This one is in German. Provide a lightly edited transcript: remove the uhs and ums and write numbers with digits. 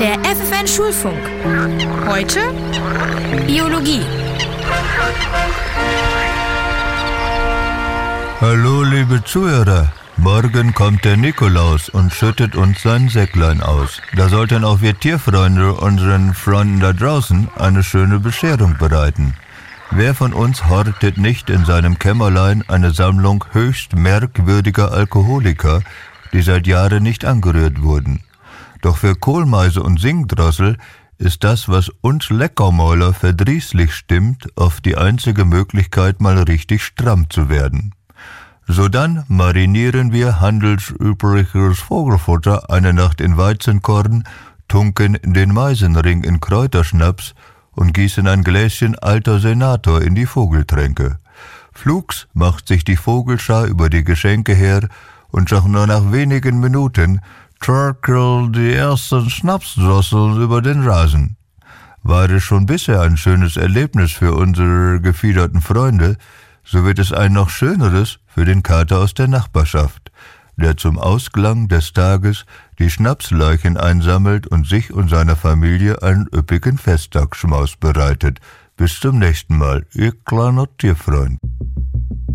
Der FFN Schulfunk. Heute Biologie. Hallo liebe Zuhörer, morgen kommt der Nikolaus und schüttet uns sein Säcklein aus. Da sollten auch wir Tierfreunde unseren Freunden da draußen eine schöne Bescherung bereiten. Wer von uns hortet nicht in seinem Kämmerlein eine Sammlung höchst merkwürdiger Alkoholiker, die seit Jahren nicht angerührt wurden? Doch für Kohlmeise und Singdrossel ist das, was uns Leckermäuler verdrießlich stimmt, oft die einzige Möglichkeit, mal richtig stramm zu werden. Sodann marinieren wir handelsübliches Vogelfutter eine Nacht in Weizenkorn, tunken den Meisenring in Kräuterschnaps und gießen ein Gläschen alter Senator in die Vogeltränke. Flugs macht sich die Vogelschar über die Geschenke her und schon nur nach wenigen Minuten torkeln die ersten Schnapsdrosseln über den Rasen. War es schon bisher ein schönes Erlebnis für unsere gefiederten Freunde, so wird es ein noch schöneres für den Kater aus der Nachbarschaft, der zum Ausklang des Tages die Schnapsleichen einsammelt und sich und seiner Familie einen üppigen Festtagsschmaus bereitet. Bis zum nächsten Mal, Ihr kleiner Tierfreund.